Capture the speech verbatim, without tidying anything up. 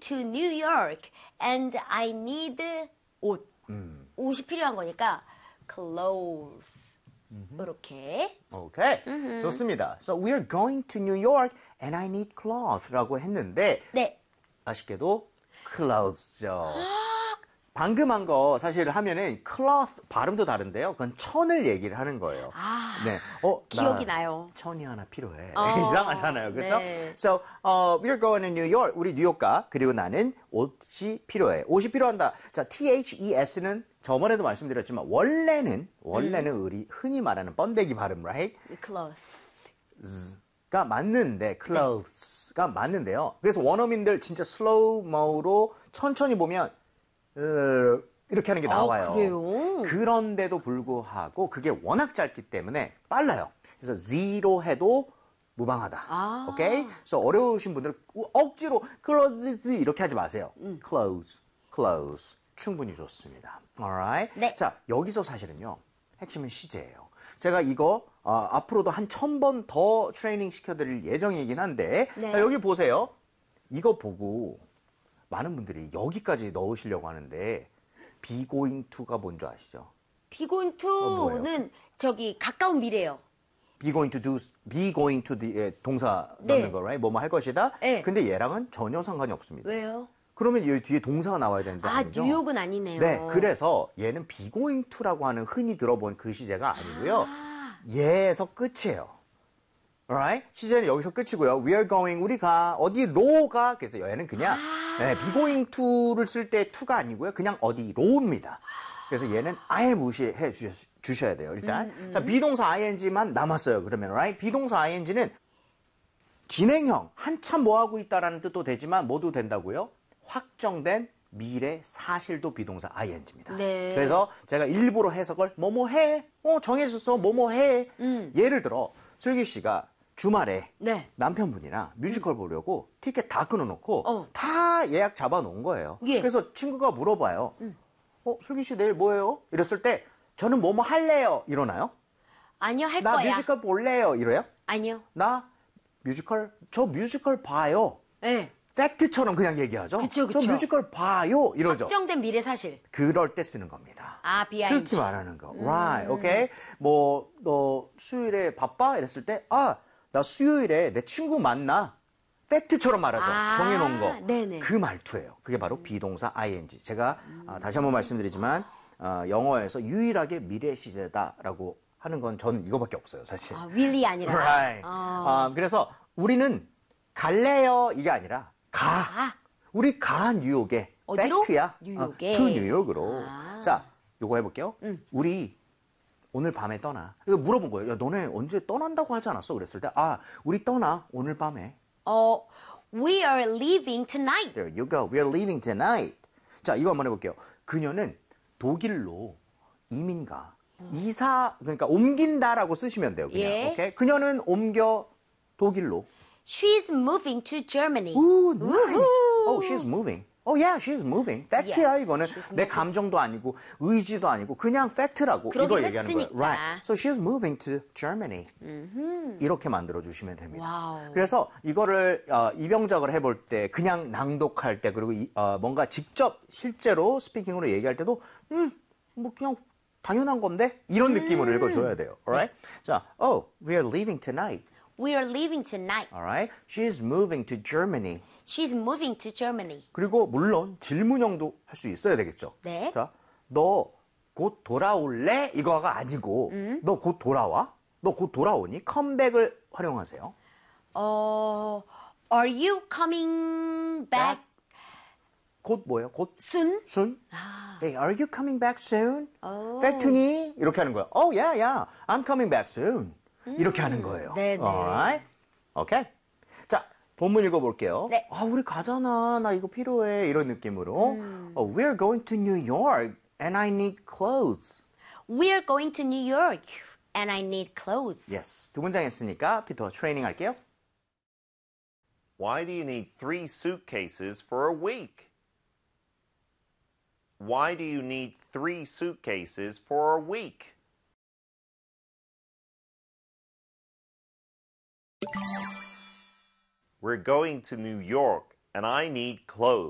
to New York and I need 옷. 음. 옷이 필요한 거니까 clothes. 이렇게. 오케이. 좋습니다. So we're going to New York and I need clothes라고 했는데 네. 아쉽게도 clothes죠. 방금 한 거 사실 하면은 cloth 발음도 다른데요. 그건 천을 얘기를 하는 거예요. 아, 네. 어, 기억이 나 나요. 천이 하나 필요해. 어, 이상하잖아요. 그렇죠? 네. So, uh, we're going to New York. 우리 뉴욕 가. 그리고 나는 옷이 필요해. 옷이 필요한다. 자, T-H-E-S는 저번에도 말씀드렸지만 원래는 원래는 음. 우리 흔히 말하는 번데기 발음, right? clothes. 가 맞는데 clothes가 맞는데요. 그래서 원어민들 진짜 슬로우모로 천천히 보면 어, 이렇게 하는 게 나와요. 아, 그래요? 그런데도 불구하고 그게 워낙 짧기 때문에 빨라요. 그래서 zero 해도 무방하다. 아. 오케이? 그래서 어려우신 분들은 억지로 clothes 이렇게 하지 마세요. 음. clothes, clothes 충분히 좋습니다. alright? 네. 자, 여기서 사실은요. 핵심은 시제예요. 제가 이거 어, 앞으로도 한 천 번 더 트레이닝 시켜드릴 예정이긴 한데 네. 자, 여기 보세요. 이거 보고 많은 분들이 여기까지 넣으시려고 하는데 be going to가 뭔지 아시죠? be going 어, to는 저기 가까운 미래예요. be going to do, be going to the 예, 동사 네. 넣는 거, right? 뭐뭐 할 것이다. 네. 근데 얘랑은 전혀 상관이 없습니다. 왜요? 그러면 여기 뒤에 동사가 나와야 되는데 아, 아니죠? 뉴욕은 아니네요. 네, 그래서 얘는 be going to라고 하는 흔히 들어본 그 시제가 아니고요. 아. 얘에서 끝이에요. alright? 시제는 여기서 끝이고요. We are going, 우리가 어디로가 그래서 얘는 그냥 아. 네, be going to를 쓸 때 to가 아니고요. 그냥 어디로입니다. 그래서 얘는 아예 무시해 주셔, 주셔야 돼요. 일단 음, 음. 자 비동사 아이엔지만 남았어요. 그러면 right? 비동사 아이엔지는 진행형 한참 뭐 하고 있다라는 뜻도 되지만 뭐도 된다고요? 확정된 미래 사실도 비동사 아이엔지입니다. 네. 그래서 제가 일부러 해석을 뭐뭐 해, 어 정해졌어, 뭐뭐 해. 음. 예를 들어 슬기 씨가 주말에 네. 남편분이랑 뮤지컬 보려고 티켓 다 끊어놓고 어. 다 예약 잡아놓은 거예요. 예. 그래서 친구가 물어봐요. 어 슬기 씨 내일 뭐예요? 이랬을 때 저는 뭐뭐 할래요. 이러나요? 아니요, 할 나 거야. 뮤지컬 볼래요. 이래요? 아니요. 나 뮤지컬 저 뮤지컬 봐요. 네. 팩트처럼 그냥 얘기하죠. 그쵸, 그쵸. 저 뮤지컬 봐요. 이러죠. 확정된 미래 사실. 그럴 때 쓰는 겁니다. 아, 비아인지. 특히 말하는 거. Right, okay. 뭐, 너 수요일에 바빠? 이랬을 때, 아, 나 수요일에 내 친구 만나. 팩트처럼 말하죠. 아, 정해놓은 거. 네네. 그 말투예요. 그게 바로 비동사 아이엔지. 제가 아, 다시 한번 말씀드리지만 어, 영어에서 유일하게 미래 시제다라고 하는 건 전 이거밖에 없어요, 사실. 아, will이 아니라. Right. 아. 어, 그래서 우리는 갈래요 이게 아니라 가. 가. 우리 가 뉴욕에. 어디로? 팩트야. 뉴욕에. 어, to 뉴욕으로. 아. 자, 요거 해볼게요. 음. 우리 오늘 밤에 떠나. 이거 물어본 거예요. 야, 너네 언제 떠난다고 하지 않았어? 그랬을 때, 아, 우리 떠나 오늘 밤에. 어, we are leaving tonight. There you go. We are leaving tonight. 자, 이거 한번 해볼게요. 그녀는 독일로 이민 가. 이사, 그러니까 옮긴다라고 쓰시면 돼요. 그냥. 예. 오케이? 그녀는 옮겨 독일로. She's moving to Germany. Ooh, nice. 우후. Oh, she's moving. Oh, yeah, she's moving. 팩트야, Yes, 이거는. she's 내 moving. 감정도 아니고, 의지도 아니고, 그냥 팩트라고. 이거 그러긴 얘기하는 거예요. 했으니까. Right. So she's moving to Germany. 이렇게 만들어주시면 됩니다. 와우. 그래서 이거를 어, 이병작을 해볼 때, 그냥 낭독할 때, 그리고 이, 어, 뭔가 직접 실제로 스피킹으로 얘기할 때도, 음, 뭐 그냥 당연한 건데? 이런 느낌으로 읽어줘야 돼요. Alright? 자, oh, we are leaving tonight. We are leaving tonight. Alright? She's moving to Germany. She's moving to Germany. 그리고 물론 질문형도 할 수 있어야 되겠죠. 네. 자, 너 곧 돌아올래? 이거가 아니고, 너 곧 돌아와? 너 곧 돌아오니? 컴백을 활용하세요. 어, are you coming back 곧 뭐예요? 곧 soon? soon? 아. Hey, are you coming back soon? 오. 팩트니? 이렇게 하는 거예요. Oh, yeah, yeah. I'm coming back soon. 이렇게 하는 거예요. 네네. Alright? Okay? 자, 본문 읽어볼게요. 네. 아, 우리 가잖아. 나 이거 필요해. 이런 느낌으로. Oh, we're going to New York and I need clothes. We're going to New York and I need clothes. Yes. 두 문장 했으니까 피터 트레이닝 할게요. Why do you need three suitcases for a week? Why do you need three suitcases for a week? We're going to New York and I need clothes.